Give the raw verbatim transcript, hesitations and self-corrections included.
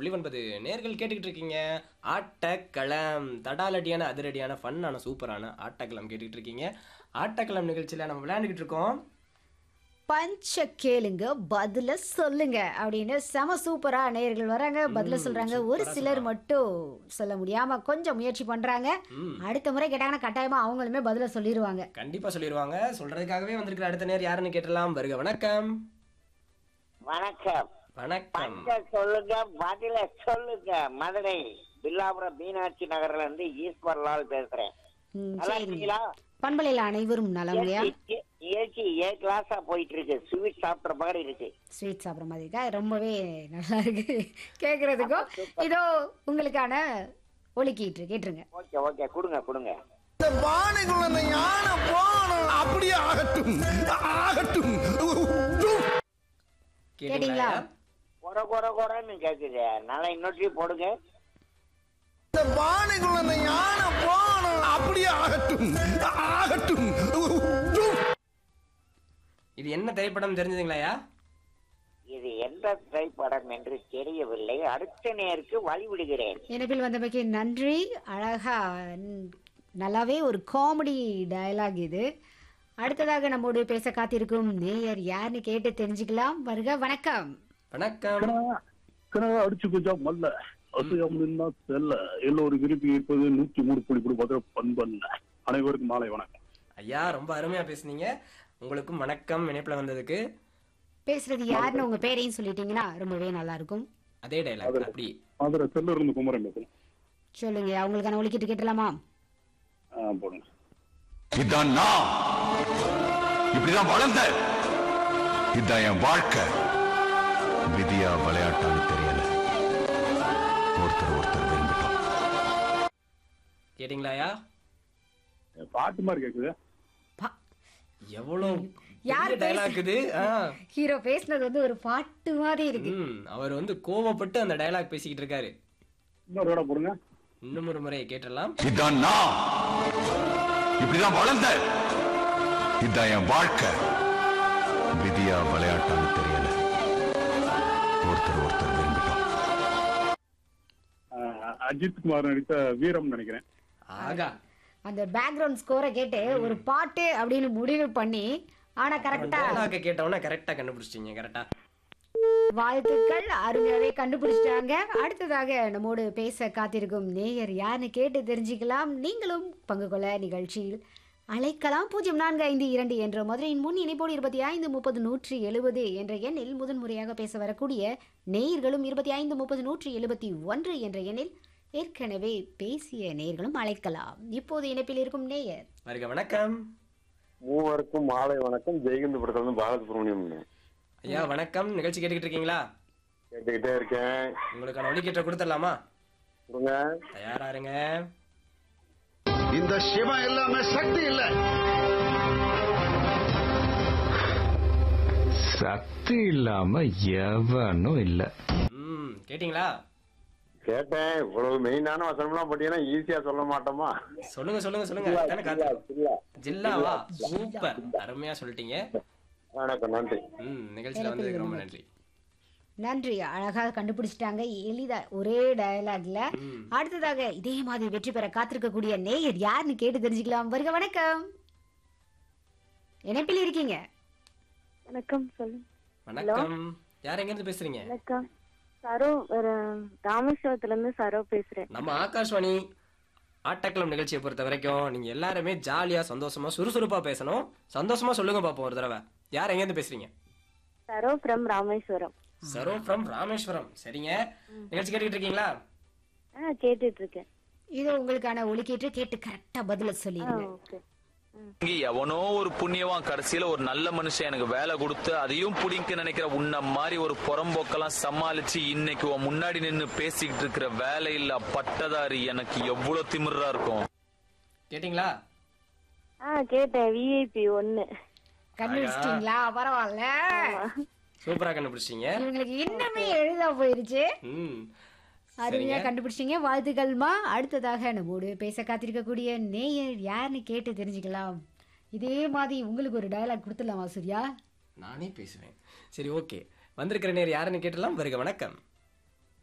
புள்ளி ஒன்பது நேர்கள் கேட்டுக்கிட்டு இருக்கீங்க. ஆட்டக்களம் தடாலடியான அதிரடியான ஃபன்னான சூப்பரான ஆட்டக்களம் கேட்டுக்கிட்டு இருக்கீங்க. ஆட்டக்களம் நிகழ்ச்சியில் நம்ம விளையாண்டுக்கிட்டு இருக்கோம். பஞ்ச கேளுங்க பதில சொல்லுங்க அப்படின்னு செம சூப்பரா நேயர்கள் வராங்க, பதில ம், சொல்றாங்க. ஒரு சூப்பரா சிலர் சொல்றாங்க. மட்டும் சொல்ல முடியாம கொஞ்சம் முயற்சி பண்றாங்க. ம், அடுத்த முறை கேட்டாங்கன்னா கட்டாயமா அவங்களுமே பதில சொல்லிடுவாங்க. கண்டிப்பா சொல்லிடுவாங்க. சொல்றதுக்காகவே வந்திருக்கிற அடுத்த நேர் யாருன்னு கேட்டலாம். வருக. வணக்கம். வணக்கம். வணக்கம். பஞ்ச சொல்லுங்க பதில சொல்லுங்க. மதுரை பில்லாபுரம் மீனாட்சி நகர்ல இருந்து ஈஸ்வர்லால் பேசுறேன். ம், நல்லா சரிங்க. இருக்கீங்களா? பண்பலையில் அனைவரும் நலமையா? ஏசி ஏ கிளாஸா போயிட்டு இருக்கு. ஸ்வீட் சாப்பிட்ற மாதிரி இருக்கு. ஸ்வீட் சாப்பிட்ற மாதிரி இருக்கா? ரொம்பவே நல்லா இருக்கு கேட்கறதுக்கும். இதோ உங்களுக்கான ஒலிக்கிட்டு கேட்டுருங்க. ஓகே ஓகே கொடுங்க கொடுங்க. இந்த பானைக்குள்ள அந்த யானை போகணும். அப்படியே ஆகட்டும் ஆகட்டும். கேட்டீங்களா? கொர கொர கொரன்னு கேக்குது. நல்லா இன்னொரு போடுங்க. இந்த பானைக்குள்ள அந்த யானை போகணும். அப்படியே ஆகட்டும் ஆகட்டும். இது என்ன திரைப்படம் தெரிஞ்சதுங்களாயா? இது எந்த திரைப்படம் என்று தெரியவில்லை. அடுத்த நேருக்கு வழி விடுகிறேன். இணைப்பில் வந்தமைக்கு நன்றி. அழகா ன்- நல்லாவே ஒரு காமெடி டயலாக் இது. அடுத்ததாக நம்மோடு பேச காத்திருக்கும் நேயர் யாருன்னு கேட்டு தெரிஞ்சுக்கலாம். வருக. வணக்கம். வணக்கம். கனவா அடிச்சு கொஞ்சம் மல்ல அசையாமல் நின்னா செல்ல எல்லோரும் விரும்பி இருப்பது நூற்றி மூணு புள்ளி கொடுப்பது பண்பல்ல. அனைவருக்கும் மாலை வணக்கம். ஐயா ரொம்ப அருமையா பேசுனீங்க. உங்களுக்கும் வணக்கம் இணைப்புல வந்ததுக்கு. பேசுறது யாருன்னு உங்க பேரையும் சொல்லிட்டீங்கன்னா ரொம்பவே நல்லா இருக்கும். அதே டைலாக் அப்படி. மதுரை செல்ல இருந்து குமரன் பேசுறேன். சொல்லுங்க, அவங்களுக்கான ஒலிக்கிட்டு கேட்டலாமா? ஆ, போடுங்க. இதான் நான் இப்படிதான் வளர்ந்த இதான் என் வாழ்க்கை. விதியா விளையாட்டான்னு தெரியல. ஒருத்தர் ஒருத்தர் விரும்பிட்டோம். கேட்டீங்களாயா? பாட்டு மாதிரி கேக்குது. பா- எவ்வளவு யார் டைலாக் இது. ஆ. ஹீரோ பேசுனது வந்து ஒரு பாட்டு மாதிரி இருக்கு. ம், அவர் வந்து கோவப்பட்டு அந்த டயலாக் பேசிக்கிட்டு இருக்காரு. இன்னொரு இடம் போடுங்க. இன்னும் ஒரு முறை கேட்டலாம். இதான் நான் இப்படிதான் வளர்ந்த இதான் என் வாழ்க்கை. விதியா விளையாட்டான்னு தெரியல. ஒருத்தர் ஒருத்தர் விரும்பிட்டோம். ஆ, அஜித் குமார் நடித்த வீரம் நினைக்கிறேன். ஆகா. அந்த பேக்ரவுண்ட் ஸ்கோரை கேட்டு ஒரு பாட்டு அப்படின்னு முடிவு பண்ணி, ஆனா கரெக்டா டயலாக கேட்டவொன்னே கரெக்டா கண்டுபிடிச்சிட்டீங்க. கரெக்டா. வாழ்த்துக்கள், அருமையாவே கண்டுபிடிச்சிட்டாங்க. அடுத்ததாக நம்மோடு பேச காத்திருக்கும் நேயர் யாருன்னு கேட்டு தெரிஞ்சுக்கலாம். நீங்களும் பங்கு கொள்ள நிகழ்ச்சியில் அழைக்கலாம். பூஜ்ஜியம் நான்கு ஐந்து இரண்டு என்ற மதுரையின் முன் இணைப்போடு இருபத்தி ஐந்து முப்பது நூற்றி எழுபது என்ற எண்ணில் முதன்முறையாக பேச வரக்கூடிய நேயர்களும் இருபத்தி ஐந்து முப்பது நூற்றி எழுபத்தி ஒன்று என்ற எண்ணில் ஏற்கனவே பேசிய நேயர்களும் அழைக்கலாம். இப்போது இணைப்பில் இருக்கும் நேயர் வருக. வணக்கம். மூவருக்கும் மாலை வணக்கம். ஜெயகந்த படத்துல பாலசுப்ரமணியம் ஐயா வணக்கம். நிகழ்ச்சி கேட்டுக்கிட்டு இருக்கீங்களா? கேட்டுக்கிட்டே இருக்கேன். உங்களுக்கான ஒலிக்கேட்ட கொடுத்துடலாமா? கொடுங்க. தயாரா இருங்க. இந்த சிவம் எல்லாமே சக்தி இல்ல. சக்தி இல்லாம எவனும் இல்ல. ம், கேட்டீங்களா? கேட்டேன். இவ்வளவு மெயினான வசனம்லாம் போட்டீங்கன்னா ஈஸியா சொல்ல மாட்டோமா? சொல்லுங்க சொல்லுங்க சொல்லுங்க. தானே காத்து. ஜில்லாவா? சூப்பர், அருமையா சொல்லிட்டீங்க. வணக்கம், நன்றி. ம், நிகழ்ச்சியில வந்ததுக்கு ரொம்ப நன்றி. நன்றி. அழகாக கண்டுபிடிச்சிட்டாங்க எளிதா ஒரே டயலாக்ல. ம். அடுத்ததாக இதே மாதிரி வெற்றி பெற காத்திருக்கக்கூடிய நேயர் யாருன்னு கேட்டு தெரிஞ்சுக்கலாம். வருக. வணக்கம். இணைப்பில் இருக்கீங்க. வணக்கம். சொல்லு. வணக்கம். யார் எங்க இருந்து பேசுறீங்க? வணக்கம். சரோ, ராமேஸ்வரத்துல இருந்து சரோ பேசுறேன். நம்ம ஆகாஷ்வாணி ஆட்டக்களம் நிகழ்ச்சியை பொறுத்த வரைக்கும் நீங்க எல்லாருமே ஜாலியா சந்தோஷமா சுறுசுறுப்பா பேசணும். சந்தோஷமா சொல்லுங்க பாப்போம் ஒரு தடவை. யார் எங்க இருந்து பேசுறீங்க? சரோ ஃப்ரம் ராமேஸ்வரம். சரோ ஃப்ரம் ராமேஸ்வரம். சரிங்க. நிகழ்ச்சி கேட்டுக்கிட்டு இருக்கீங்களா? ஆ, கேட்டுட்டு இருக்கேன். இது உங்களுக்கான ஒலிக்கேற்று கேட்டு கரெக்டா பதில ஆ, சொல்லிடுங்க. ஓகே. எவனோ ஒரு புண்ணியவான் கடைசியில ஒரு நல்ல மனுஷன் எனக்கு வேலை கொடுத்து அதையும் புடிங்க நினைக்கிற உன்ன மாதிரி ஒரு புறம்போக்கெல்லாம் சமாளிச்சு இன்னைக்கு உன் முன்னாடி நின்னு பேசிக்கிட்டு இருக்கிற வேலையில்லா பட்டதாரி எனக்கு எவ்வளவு திமிரா இருக்கும். கேட்டீங்களா? ஆ, கேட்டேன். விஐபி ஒன்னு. கண்டுபிடிச்சிட்டீங்களா? பரவாயில்ல, சூப்பரா கண்டுபிடிச்சீங்க. இவங்களுக்கு இன்னுமே எழுதா போயிருச்சு. ம், அருமையா கண்டுபிடிச்சிட்டீங்க. வாழ்த்துக்கள்மா. அடுத்ததாக நம்மோடு பேச காத்திருக்கக்கூடிய நேயர் யாருன்னு கேட்டு தெரிஞ்சுக்கலாம். இதே மாதிரி உங்களுக்கு ஒரு டயலாக் கொடுத்துடலாமா சூர்யா? நானே பேசுவேன். சரி, ஓகே. வந்திருக்கிற நேர் யாருன்னு கேட்டலாம். வருக. வணக்கம்.